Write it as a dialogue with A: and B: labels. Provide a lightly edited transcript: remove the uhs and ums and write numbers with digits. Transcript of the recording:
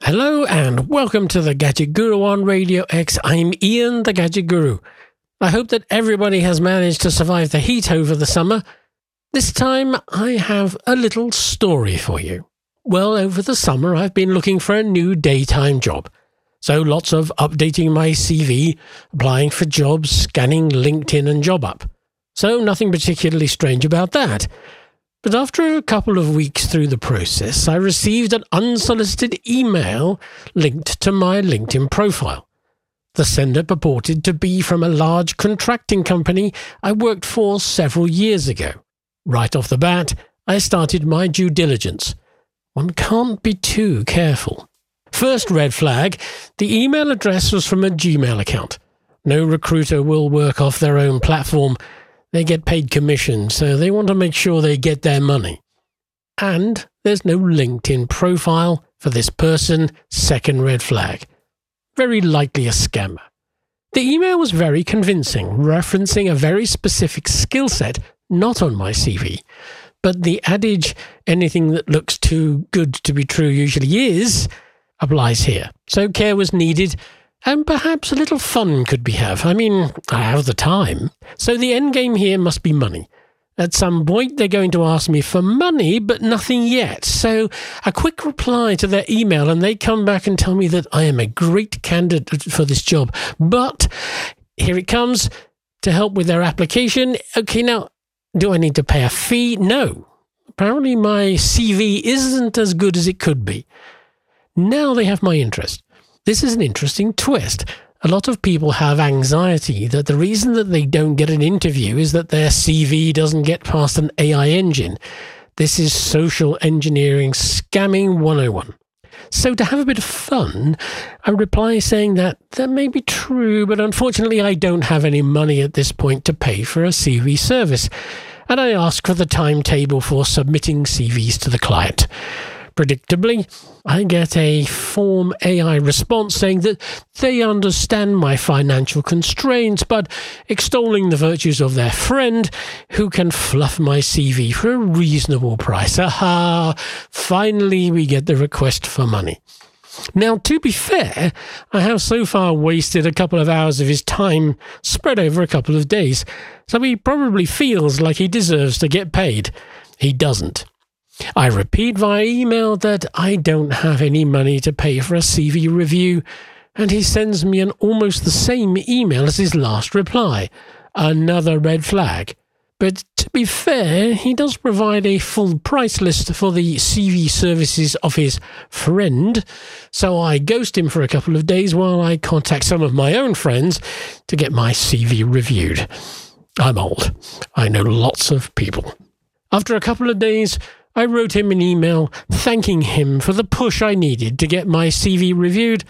A: Hello and welcome to the Gadget Guru on Radio X. I'm Ian, the Gadget Guru. I hope that everybody has managed to survive the heat over the summer. This time I have a little story for you. Well, over the summer I've been looking for a new daytime job. So lots of updating my CV, applying for jobs, scanning LinkedIn and JobUp. So nothing particularly strange about that. But after a couple of weeks through the process, I received an unsolicited email linked to my LinkedIn profile. The sender purported to be from a large contracting company I worked for several years ago. Right off the bat, I started my due diligence. One can't be too careful. First red flag, the email address was from a Gmail account. No recruiter will work off their own platform. They get paid commission, so they want to make sure they get their money. And there's no LinkedIn profile for this person, second red flag. Very likely a scammer. The email was very convincing, referencing a very specific skill set not on my CV. But the adage, anything that looks too good to be true usually is, applies here. So care was needed. And perhaps a little fun could be had. I have the time. So the end game here must be money. At some point, they're going to ask me for money, but nothing yet. So a quick reply to their email, and they come back and tell me that I am a great candidate for this job. But here it comes to help with their application. Okay, now, do I need to pay a fee? No. Apparently my CV isn't as good as it could be. Now they have my interest. This is an interesting twist. A lot of people have anxiety that the reason that they don't get an interview is that their CV doesn't get past an AI engine. This is social engineering scamming 101. So to have a bit of fun, I reply saying that may be true, but unfortunately I don't have any money at this point to pay for a CV service. And I ask for the timetable for submitting CVs to the client. Predictably, I get a form AI response saying that they understand my financial constraints, but extolling the virtues of their friend who can fluff my CV for a reasonable price. Aha! Finally, we get the request for money. Now, to be fair, I have so far wasted a couple of hours of his time spread over a couple of days, so he probably feels like he deserves to get paid. He doesn't. I repeat via email that I don't have any money to pay for a CV review, and he sends me an almost the same email as his last reply. Another red flag. But to be fair, he does provide a full price list for the CV services of his friend, so I ghost him for a couple of days while I contact some of my own friends to get my CV reviewed. I'm old. I know lots of people. After a couple of days, I wrote him an email thanking him for the push I needed to get my CV reviewed,